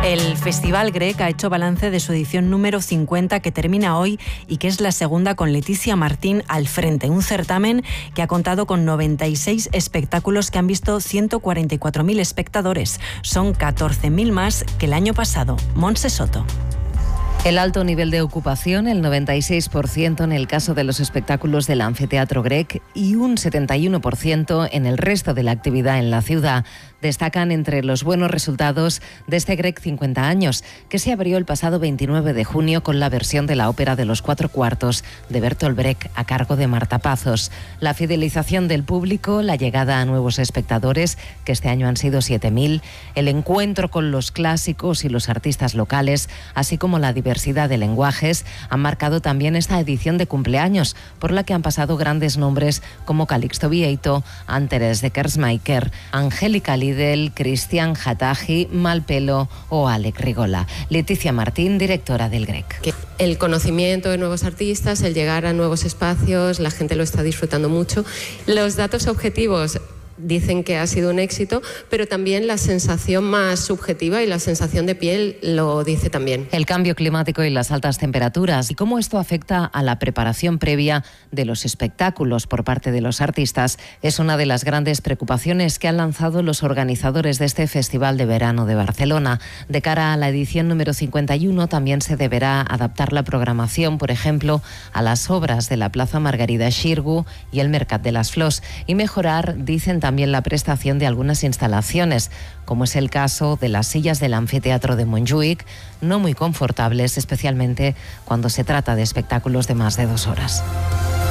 El Festival Grec ha hecho balance de su edición número 50 que termina hoy y que es la segunda con Leticia Martín al frente. Un certamen que ha contado con 96 espectáculos que han visto 144.000 espectadores. Son 14.000 más que el año pasado. Montse Soto. El alto nivel de ocupación, el 96% en el caso de los espectáculos del Anfiteatro Grec y un 71% en el resto de la actividad en la ciudad, destacan entre los buenos resultados de este Grec 50 años, que se abrió el pasado 29 de junio con la versión de la ópera de los 4 cuartos de Bertolt Brecht a cargo de Marta Pazos. La fidelización del público, la llegada a nuevos espectadores, que este año han sido 7.000, el encuentro con los clásicos y los artistas locales, así como la diversidad de lenguajes, han marcado también esta edición de cumpleaños, por la que han pasado grandes nombres como Calixto Vieito, Anteres de Kersmaker, Angélica Lidl, Cristian Hataji, Malpelo o Alec Rigola. Leticia Martín, directora del Grec. El conocimiento de nuevos artistas, el llegar a nuevos espacios, la gente lo está disfrutando mucho. Los datos objetivos dicen que ha sido un éxito, pero también la sensación más subjetiva y la sensación de piel lo dice también. El cambio climático y las altas temperaturas y cómo esto afecta a la preparación previa de los espectáculos por parte de los artistas es una de las grandes preocupaciones que han lanzado los organizadores de este Festival de Verano de Barcelona. De cara a la edición número 51 también se deberá adaptar la programación, por ejemplo, a las obras de la Plaza Margarida Xirgu y el Mercat de las Flors y mejorar, dicen también, la prestación de algunas instalaciones, como es el caso de las sillas del Anfiteatro de Montjuïc, no muy confortables, especialmente cuando se trata de espectáculos de más de 2 horas.